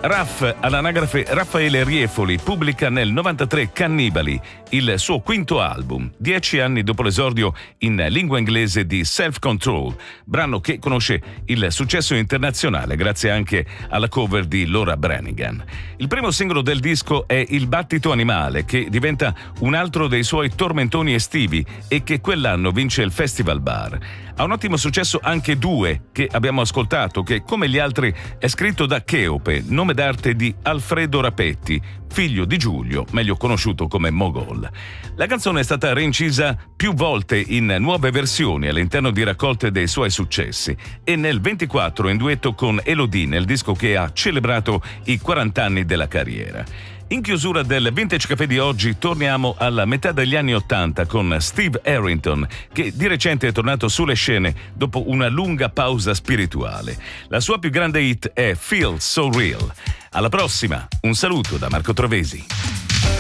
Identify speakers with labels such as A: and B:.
A: Raff, all'anagrafe Raffaele Riefoli, pubblica nel 93 Cannibali, il suo quinto album, 10 anni dopo l'esordio in lingua inglese di Self Control, brano che conosce il successo internazionale grazie anche alla cover di Laura Branigan. Il primo singolo del disco è Il battito animale, che diventa un altro dei suoi tormentoni estivi e che quell'anno vince il Festival Bar. Ha un ottimo successo anche Due, che abbiamo ascoltato, che come gli altri è scritto da Cheope, nome d'arte di Alfredo Rapetti, figlio di Giulio, meglio conosciuto come Mogol. La canzone è stata reincisa più volte in nuove versioni all'interno di raccolte dei suoi successi e nel 24 in duetto con Elodie nel disco che ha celebrato i 40 anni della carriera. In chiusura del Vintage Café di oggi torniamo alla metà degli anni '80 con Steve Harrington, che di recente è tornato sulle scene dopo una lunga pausa spirituale. La sua più grande hit è Feel So Real. Alla prossima, un saluto da Marco Trovesi.